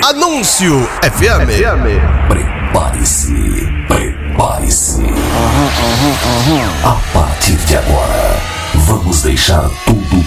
Anúncio FM. Prepare-se, prepare-se. A partir de agora, vamos deixar tudo